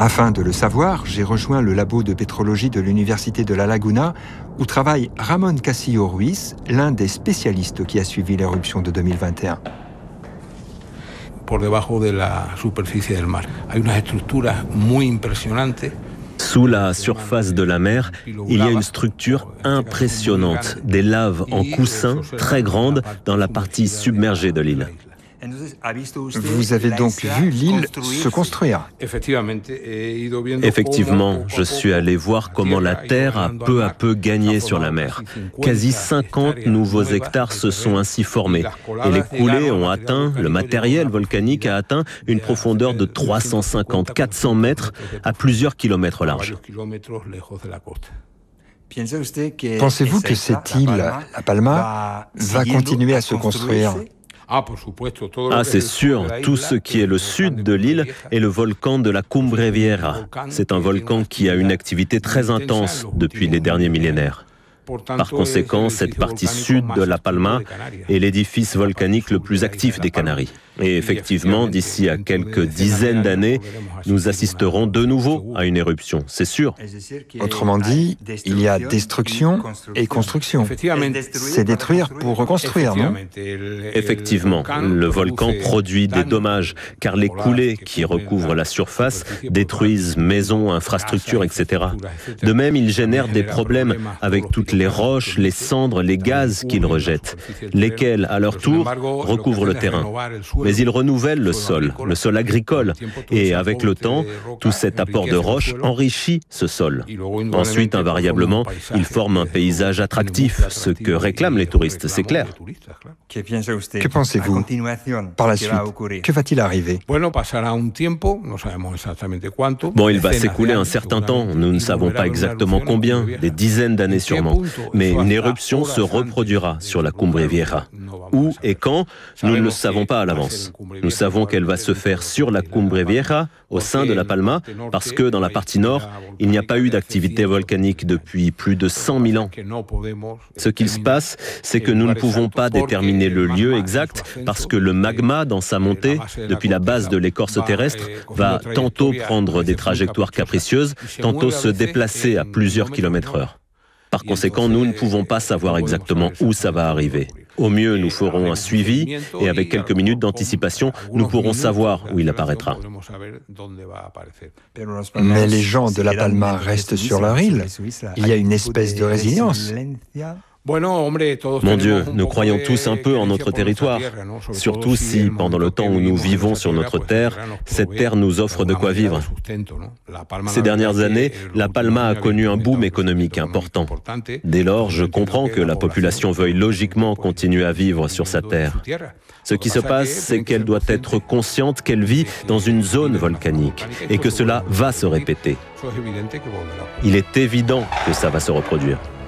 Afin de le savoir, j'ai rejoint le labo de pétrologie de l'Université de La Laguna, où travaille Ramón Castillo Ruiz, l'un des spécialistes qui a suivi l'éruption de 2021. Por debajo de la superficie del mar. Hay unas estructuras muy impresionantes. Sous la surface de la mer, il y a une structure impressionnante, des laves en coussin très grandes dans la partie submergée de l'île. Vous avez donc vu l'île se construire. Effectivement, je suis allé voir comment la Terre a peu à peu gagné sur la mer. Quasi 50 nouveaux hectares se sont ainsi formés. Et les coulées ont atteint, le matériel volcanique a atteint une profondeur de 350-400 mètres à plusieurs kilomètres large. Pensez-vous que cette île, La Palma, va continuer à se construire ? Ah, c'est sûr, tout ce qui est le sud de l'île est le volcan de la Cumbre Vieja. C'est un volcan qui a une activité très intense depuis les derniers millénaires. Par conséquent, cette partie sud de La Palma est l'édifice volcanique le plus actif des Canaries. Et effectivement, d'ici à quelques dizaines d'années, nous assisterons de nouveau à une éruption, c'est sûr. Autrement dit, il y a destruction et construction. C'est détruire pour reconstruire, non ? Effectivement, le volcan produit des dommages, car les coulées qui recouvrent la surface détruisent maisons, infrastructures, etc. De même, il génère des problèmes avec toutes les roches, les cendres, les gaz qu'il rejette, lesquels, à leur tour, recouvrent le terrain. Mais il renouvelle le sol agricole, et avec le temps, tout cet apport de roches enrichit ce sol. Ensuite, invariablement, il forme un paysage attractif, ce que réclament les touristes, c'est clair. Que pensez-vous ? Par la suite, que va-t-il arriver ? Bon, il va s'écouler un certain temps, nous ne savons pas exactement combien, des dizaines d'années sûrement, mais une éruption se reproduira sur la Cumbre Vieja. Où et quand, nous ne le savons pas à l'avance. Nous savons qu'elle va se faire sur la Cumbre Vieja, au sein de La Palma, parce que dans la partie nord, il n'y a pas eu d'activité volcanique depuis plus de 100 000 ans. Ce qu'il se passe, c'est que nous ne pouvons pas déterminer le lieu exact parce que le magma, dans sa montée, depuis la base de l'écorce terrestre, va tantôt prendre des trajectoires capricieuses, tantôt se déplacer à plusieurs kilomètres heure. Par conséquent, nous ne pouvons pas savoir exactement où ça va arriver. Au mieux, nous ferons un suivi et avec quelques minutes d'anticipation, nous pourrons savoir où il apparaîtra. Mais les gens de La Palma restent sur leur île. Il y a une espèce de résilience. Mon Dieu, nous croyons tous un peu en notre territoire, surtout si, pendant le temps où nous vivons sur notre terre, cette terre nous offre de quoi vivre. Ces dernières années, La Palma a connu un boom économique important. Dès lors, je comprends que la population veuille logiquement continuer à vivre sur sa terre. Ce qui se passe, c'est qu'elle doit être consciente qu'elle vit dans une zone volcanique et que cela va se répéter. Il est évident que ça va se reproduire.